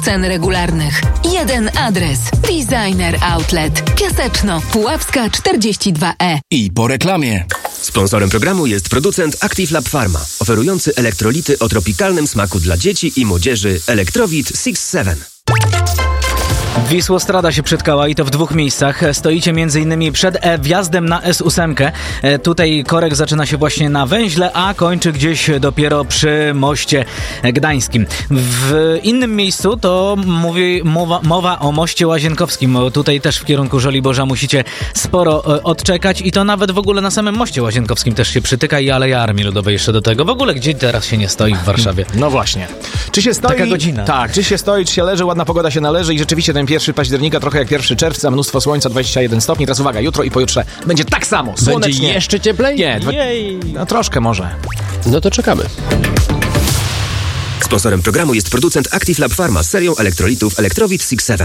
cen regularnych. Jeden adres. Designer Outlet. Piaseczno, Puławska 42E. I po reklamie. Sponsorem programu jest producent Active Lab Pharma, oferujący elektrolity o tropikalnym smaku dla dzieci i młodzieży Elektrowit 6-7. Wisłostrada się przytkała i to w 2 miejscach. Stoicie m.in. przed wjazdem na S8. Tutaj korek zaczyna się właśnie na węźle, a kończy gdzieś dopiero przy moście gdańskim. W innym miejscu to mowa o moście łazienkowskim. Tutaj też w kierunku Żoliborza musicie sporo odczekać i to nawet w ogóle na samym moście łazienkowskim też się przytyka i Aleja Armii Ludowej jeszcze do tego. W ogóle gdzie teraz się nie stoi w Warszawie? No właśnie. Czy się stoi? Taka godzina. Tak, czy się stoi, czy się leży, ładna pogoda się należy i rzeczywiście ten 1 października, trochę jak 1 czerwca, mnóstwo słońca, 21 stopni. Teraz uwaga, jutro i pojutrze będzie tak samo, słonecznie. Będzie jeszcze cieplej? Nie, no troszkę może. No to czekamy. Sponsorem programu jest producent Active Lab Pharma z serią elektrolitów Elektrowit 6-7.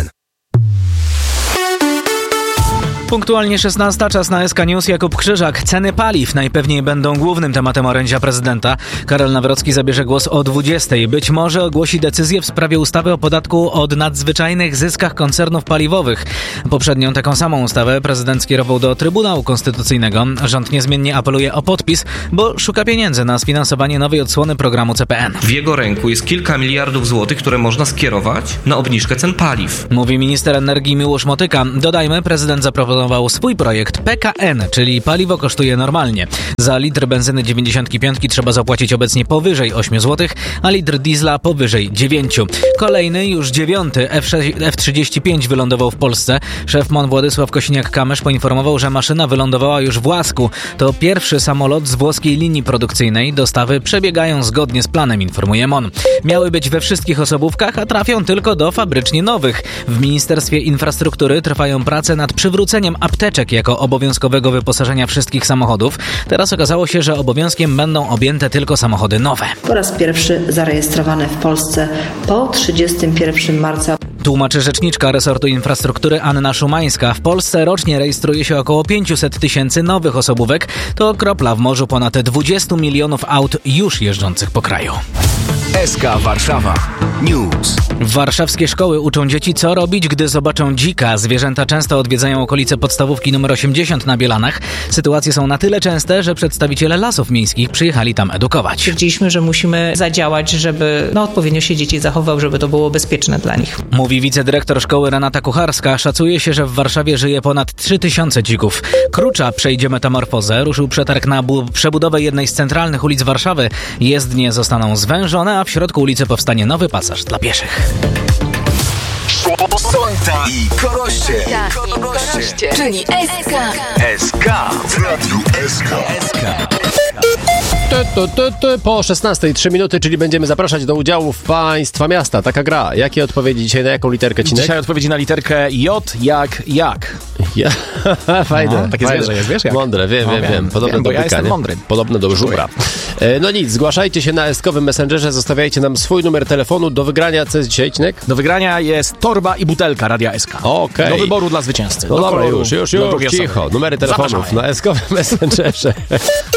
Punktualnie 16, czas na SK News. Jakub Krzyżak. Ceny paliw najpewniej będą głównym tematem orędzia prezydenta. Karol Nawrocki zabierze głos o 20. Być może ogłosi decyzję w sprawie ustawy o podatku od nadzwyczajnych zyskach koncernów paliwowych. Poprzednią taką samą ustawę prezydent skierował do Trybunału Konstytucyjnego. Rząd niezmiennie apeluje o podpis, bo szuka pieniędzy na sfinansowanie nowej odsłony programu CPN. W jego ręku jest kilka miliardów złotych, które można skierować na obniżkę cen paliw. Mówi minister energii Miłosz Motyka. Dodajmy, prezydent zaproponował swój projekt PKN, czyli paliwo kosztuje normalnie. Za litr benzyny 95 trzeba zapłacić obecnie powyżej 8 zł, a litr diesla powyżej 9. Kolejny, już 9 F-35 wylądował w Polsce. Szef MON Władysław Kosiniak-Kamysz poinformował, że maszyna wylądowała już w Łasku. To pierwszy samolot z włoskiej linii produkcyjnej. Dostawy przebiegają zgodnie z planem, informuje MON. Miały być we wszystkich osobówkach, a trafią tylko do fabrycznie nowych. W Ministerstwie Infrastruktury trwają prace nad przywróceniem apteczek jako obowiązkowego wyposażenia wszystkich samochodów. Teraz okazało się, że obowiązkiem będą objęte tylko samochody nowe. Po raz pierwszy zarejestrowane w Polsce po 31 marca. Tłumaczy rzeczniczka resortu infrastruktury Anna Szumańska. W Polsce rocznie rejestruje się około 500 000 nowych osobówek. To kropla w morzu ponad 20 milionów aut już jeżdżących po kraju. SK Warszawa News. Warszawskie szkoły uczą dzieci, co robić, gdy zobaczą dzika. Zwierzęta często odwiedzają okolice podstawówki nr 80 na Bielanach. Sytuacje są na tyle częste, że przedstawiciele lasów miejskich przyjechali tam edukować. Stwierdziliśmy, że musimy zadziałać, żeby odpowiednio się dzieci zachował, żeby to było bezpieczne dla nich. Mówi wicedyrektor szkoły Renata Kucharska. Szacuje się, że w Warszawie żyje ponad 3000 dzików. Krucza przejdzie metamorfozę. Ruszył przetarg na przebudowę jednej z centralnych ulic Warszawy. Jezdnie zostaną zwężone, a w środku ulicy powstanie nowy pasaż dla pieszych. Sonta i Koroście. Czyli SK. SK w Radiu SK. Po 16:03 minuty, czyli będziemy zapraszać do udziału w Państwa Miasta. Taka gra. Jakie odpowiedzi dzisiaj, na jaką literkę, Cinek? Dzisiaj odpowiedzi na literkę J jak. Ja. Fajne. No, takie zwierzę jest, wiesz jak? Mądre, wiem. Podobne do bo ja byka, jestem nie? mądry. Podobne do żubra. No nic, zgłaszajcie się na S-kowym Messengerze, zostawiajcie nam swój numer telefonu. Do wygrania, co jest dzisiaj, Cinek? Do wygrania jest torba i butelka Radia SK. Okej. Do wyboru dla zwycięzcy. No do dobra, koloru, już, do drugiej cicho. osoby. Numery telefonów Zapraszamy. na S-kowym Messengerze.